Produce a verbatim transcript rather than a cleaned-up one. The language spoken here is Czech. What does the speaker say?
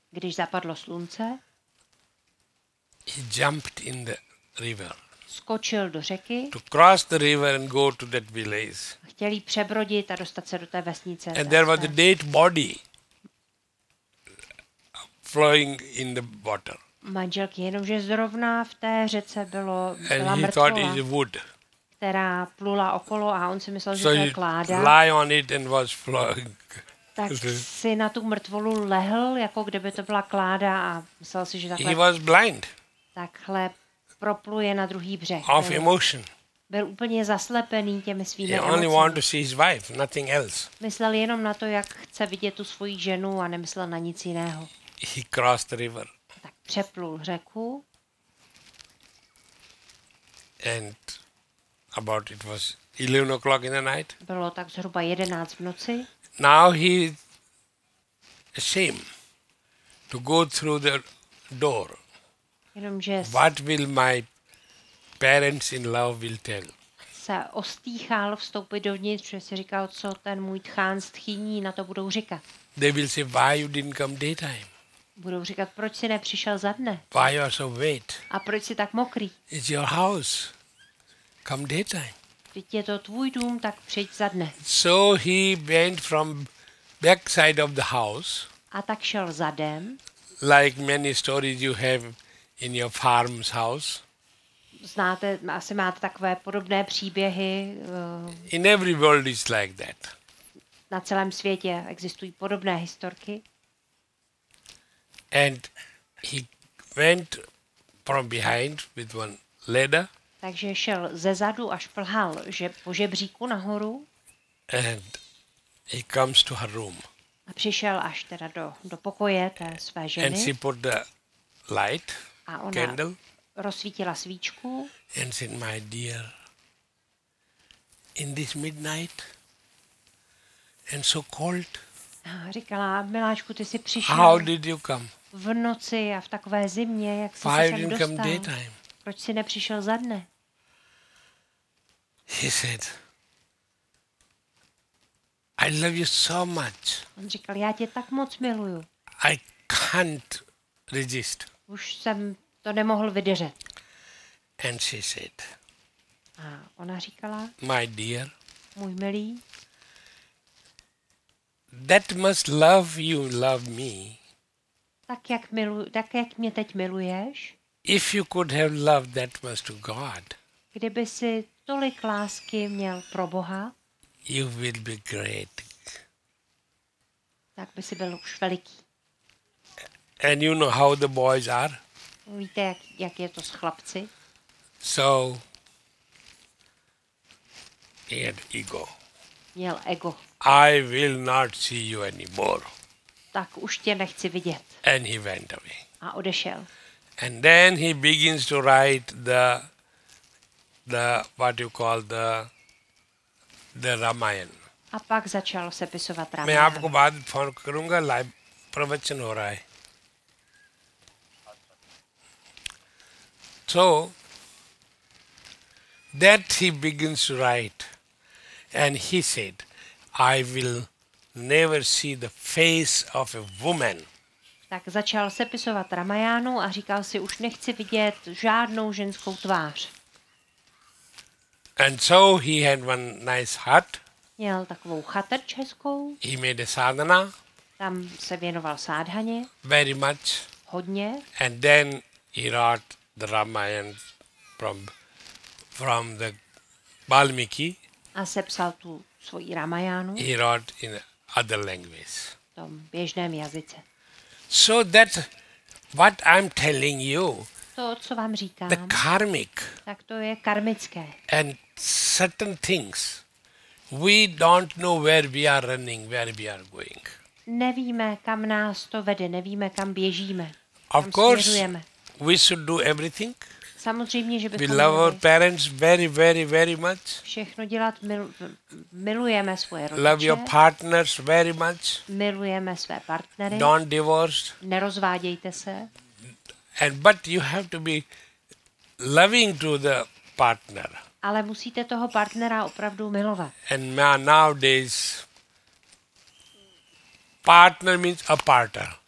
Když zapadlo slunce, he jumped in the river skočil do řeky, to cross the river and go to that village. chtěl jí přebrodit a dostat se do té vesnice. And té there was a své. dead body flowing in the water. Manželky, jenomže zrovna v té řece bylo, byla And he thought mrtvola, it's wood. která plula okolo a on si myslel, že So to je he kláda. lay on it and was flowing. Tak si na tu mrtvolu lehl, jako kdyby to byla kláda a myslel si, že He takhle, was blind takhle propluje na druhý břeh. of Byl, emotion. byl úplně zaslepený těmi svými He only wanted to emocemi. see his wife, nothing else. Myslel jenom na to, jak chce vidět tu svoji ženu a nemyslel na nic jiného. He crossed the river Tak přeplul řeku and about it was eleven o'clock in the night. bylo tak zhruba jedenáct v noci. Now he is ashamed to go through the door. Jenomže What will my parents in love will tell? se ostýchal vstoupit dovnitř, protože si říkal, co ten můj tchán s tchýní na to budou říkat. They will say, why you didn't come daytime? Budou říkat, proč si nepřišel za dne? Why you are so wet? A proč si tak mokrý? It's your house. Come daytime. Vždyť je to tvůj dům, tak přijď za dne. So he went from back side of the house, A tak šel zadem. like many stories you have in your farm's house. Znáte, asi máte takové podobné příběhy. eh, In every world it's like that. Na celém světě existují podobné historky. And he went from behind with one ladder Takže šel ze zadu a šplhal že po žebříku nahoru and he comes to her room. a přišel až teda do, do pokoje té své And ženy she put the light, a ona candle, rozsvítila svíčku and said, my dear, in this midnight and so cold, a říkala, miláčku, ty jsi how přišel did you come? v noci a v takové zimě, jak jsi Why se you sem didn't come dostal? daytime? Proč jsi nepřišel za dne? He said, I love you so much. On říkal, já tě tak moc miluju. I can't resist. Už jsem to nemohl vydržet. And she said, A ona říkala, my dear, můj milý, that must love you love me. tak jak, milu, tak jak mě teď miluješ, If you could have loved that much to God, kdyby si tolik lásky měl pro Boha, you will be great. tak by si byl už veliký. And you know how the boys are. Víte, jak, jak je to s chlapci? So he had ego. Měl ego. I will not see you anymore. Tak už tě nechci vidět. And he went away. A odešel. And then he begins to write the the what you call the the Ramayana. A pak začal sepisovat मैं आपको Ramayana. बाद फोन करूंगा लाइव प्रवचन हो रहा है so that he begins to write and he said I will never see the face of a woman Tak začal sepisovat Ramajánu a říkal si, už nechci vidět žádnou ženskou tvář. and so he had one nice hut. Měl takovou chatrč hezkou, He made a sadhana tam se věnoval sádhaně very much hodně and then he wrote the Ramayana from from the Valmiki. a sepsal tu svoji Ramajánu He wrote in other language. v tom běžném jazyce. So that's what I'm telling you. To, co vám říkám, The karmic tak to je karmické. and certain things. We don't know where we are running, where we are going. Nevíme, kam nás to vede, nevíme, kam běžíme, Of kam course, směřujeme. we should do everything. Samozřejmě, že We bychom love our měli parents very, very, very much. všechno dělat, mil, milujeme svoje Love rodiče, your partners very much. milujeme své partnery, Don't divorce. nerozvádějte se, And but you have to be loving to the partner. ale musíte toho partnera opravdu milovat. And ma- nowadays, partner means a partner.